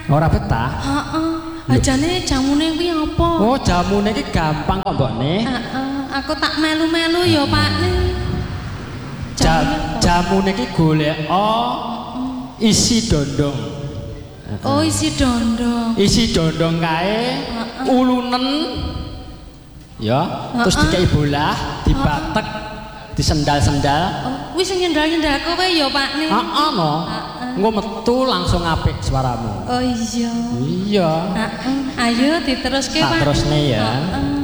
Ora betah? Heeh. Ajane jamune kuwi apa? Oh, jamune iki gampang kok, Mbokne. Heeh. Aku tak melu-melu ya, Pakne. Jamune iki golek isi dondong. Oh, isi dondong. Isi dondong kae ulunen ya, terus dikai bolah, dibatek, disendal-sendal. Oh, wis nyendal-nyendal kowe ya, Pakne. Heeh no. Engko metu langsung apik suaramu. Oh iya. Iya. Ayo diteruske, Pak. Tak terusne ya.